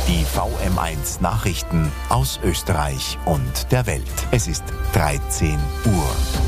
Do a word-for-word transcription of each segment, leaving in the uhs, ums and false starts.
Die V M eins Nachrichten aus Österreich und der Welt. Es ist dreizehn Uhr.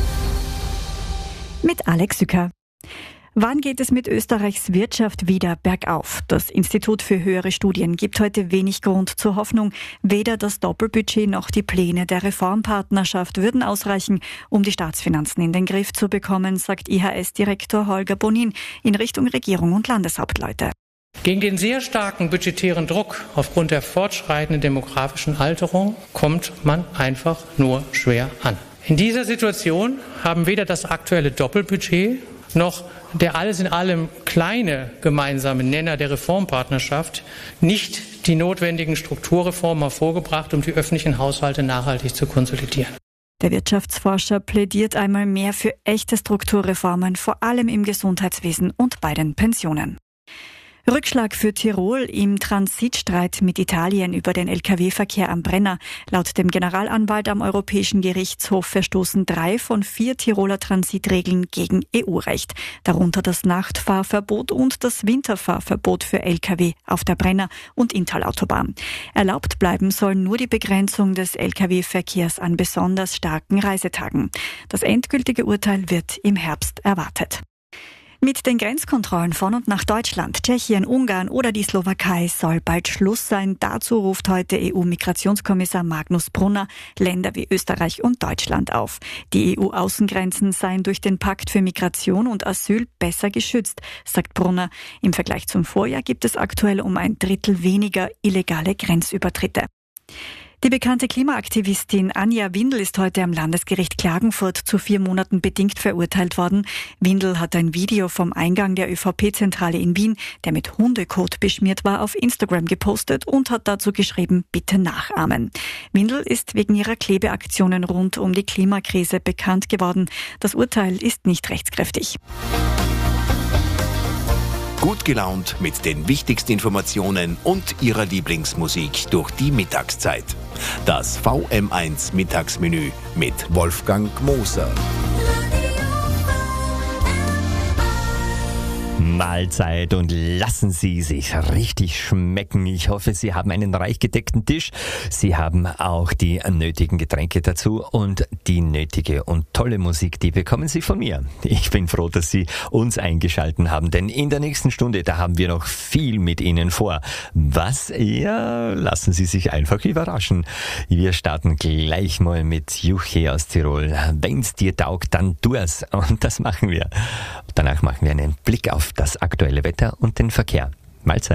Mit Alex Sücker. Wann geht es mit Österreichs Wirtschaft wieder bergauf? Das Institut für höhere Studien gibt heute wenig Grund zur Hoffnung. Weder das Doppelbudget noch die Pläne der Reformpartnerschaft würden ausreichen, um die Staatsfinanzen in den Griff zu bekommen, sagt I H S-Direktor Holger Bonin in Richtung Regierung und Landeshauptleute. Gegen den sehr starken budgetären Druck aufgrund der fortschreitenden demografischen Alterung kommt man einfach nur schwer an. In dieser Situation haben weder das aktuelle Doppelbudget noch der alles in allem kleine gemeinsame Nenner der Reformpartnerschaft nicht die notwendigen Strukturreformen hervorgebracht, um die öffentlichen Haushalte nachhaltig zu konsolidieren. Der Wirtschaftsforscher plädiert einmal mehr für echte Strukturreformen, vor allem im Gesundheitswesen und bei den Pensionen. Rückschlag für Tirol im Transitstreit mit Italien über den L K W-Verkehr am Brenner. Laut dem Generalanwalt am Europäischen Gerichtshof verstoßen drei von vier Tiroler Transitregeln gegen E U-Recht. Darunter das Nachtfahrverbot und das Winterfahrverbot für L K W auf der Brenner- und Inntal-Autobahn. Erlaubt bleiben soll nur die Begrenzung des L K W-Verkehrs an besonders starken Reisetagen. Das endgültige Urteil wird im Herbst erwartet. Mit den Grenzkontrollen von und nach Deutschland, Tschechien, Ungarn oder die Slowakei soll bald Schluss sein. Dazu ruft heute E U-Migrationskommissar Magnus Brunner Länder wie Österreich und Deutschland auf. Die E U-Außengrenzen seien durch den Pakt für Migration und Asyl besser geschützt, sagt Brunner. Im Vergleich zum Vorjahr gibt es aktuell um ein Drittel weniger illegale Grenzübertritte. Die bekannte Klimaaktivistin Anja Windel ist heute am Landesgericht Klagenfurt zu vier Monaten bedingt verurteilt worden. Windel hat ein Video vom Eingang der Ö V P-Zentrale in Wien, der mit Hundekot beschmiert war, auf Instagram gepostet und hat dazu geschrieben, bitte nachahmen. Windel ist wegen ihrer Klebeaktionen rund um die Klimakrise bekannt geworden. Das Urteil ist nicht rechtskräftig. Gut gelaunt mit den wichtigsten Informationen und Ihrer Lieblingsmusik durch die Mittagszeit. Das V M eins Mittagsmenü mit Wolfgang Moser. Mahlzeit und lassen Sie sich richtig schmecken. Ich hoffe, Sie haben einen reich gedeckten Tisch. Sie haben auch die nötigen Getränke dazu und die nötige und tolle Musik, die bekommen Sie von mir. Ich bin froh, dass Sie uns eingeschalten haben, denn in der nächsten Stunde, da haben wir noch viel mit Ihnen vor. Was? Ja, lassen Sie sich einfach überraschen. Wir starten gleich mal mit Juche aus Tirol. Wenn's dir taugt, dann tu es. Und das machen wir. Danach machen wir einen Blick auf das aktuelle Wetter und den Verkehr. Mahlzeit.